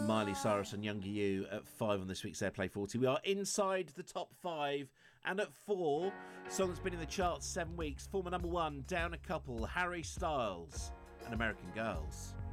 Miley Cyrus and Younger You at 5 on this week's Airplay 40. We are inside the top 5, and at 4, song that's been in the charts 7 weeks, former number 1, down a couple, Harry Styles and American Girls.